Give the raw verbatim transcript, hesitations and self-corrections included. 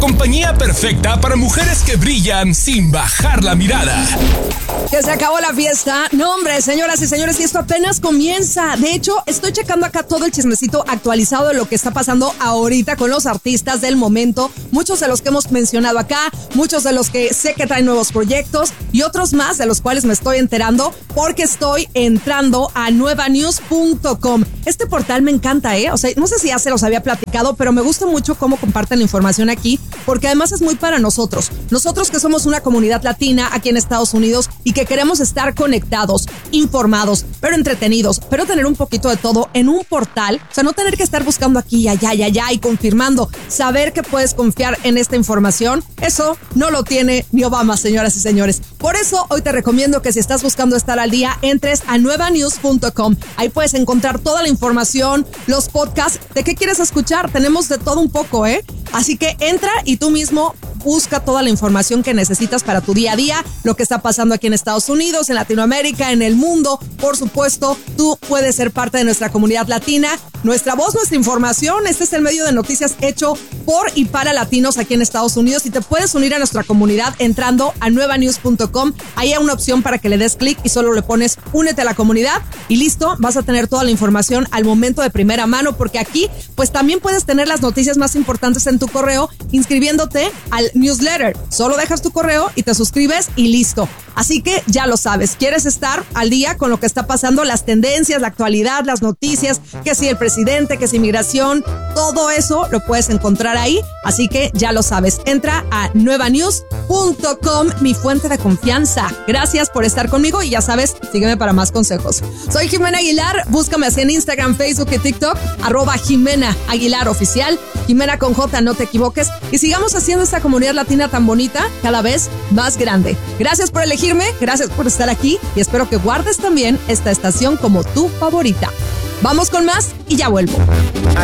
compañía perfecta para mujeres que brillan sin bajar la mirada. Que se acabó la fiesta. No, hombre, señoras y señores, y esto apenas comienza. De hecho, estoy checando acá todo el chismecito actualizado de lo que está pasando ahorita con los artistas del momento. Muchos de los que hemos mencionado acá, muchos de los que sé que traen nuevos proyectos y otros más de los cuales me estoy enterando porque estoy entrando a nueva news punto com. Este portal me encanta, ¿eh? O sea, no sé si ya se los había platicado, pero me gusta mucho cómo comparten la información aquí, porque además es muy para nosotros. Nosotros que somos una comunidad latina aquí en Estados Unidos y que queremos estar conectados, informados, pero entretenidos, pero tener un poquito de todo en un portal. O sea, no tener que estar buscando aquí y allá y allá y confirmando. Saber que puedes confiar en esta información, eso no lo tiene ni Obama, señoras y señores. Por eso hoy te recomiendo que si estás buscando estar al día, entres a nueva news punto com. Ahí puedes encontrar toda la información, los podcasts, de qué quieres escuchar. Tenemos de todo un poco, ¿eh? Así que entra y tú mismo busca toda la información que necesitas para tu día a día, lo que está pasando aquí en Estados Unidos, en Latinoamérica, en el mundo. Por supuesto, tú puedes ser parte de nuestra comunidad latina. Nuestra voz, nuestra información. Este es el medio de noticias hecho por y para latinos aquí en Estados Unidos y te puedes unir a nuestra comunidad entrando a nueva news punto com. Ahí hay una opción para que le des clic y solo le pones únete a la comunidad y listo, vas a tener toda la información al momento de primera mano, porque aquí pues también puedes tener las noticias más importantes en tu correo inscribiéndote al newsletter. Solo dejas tu correo y te suscribes y listo. Así que ya lo sabes, quieres estar al día con lo que está pasando, las tendencias, la actualidad, las noticias, que si el presidente, que si inmigración, todo eso lo puedes encontrar ahí. Así que ya lo sabes, entra a nueva news punto com, mi fuente de confianza. Gracias por estar conmigo y ya sabes, sígueme para más consejos. Soy Jimena Aguilar, búscame así en Instagram, Facebook y TikTok, arroba Jimena Aguilar Oficial, Jimena con J, no te equivoques, y sigamos haciendo esta comunidad latina tan bonita, cada vez más grande. Gracias por elegirme, gracias por estar aquí y espero que guardes también esta estación como tu favorita. Vamos con más y ya vuelvo.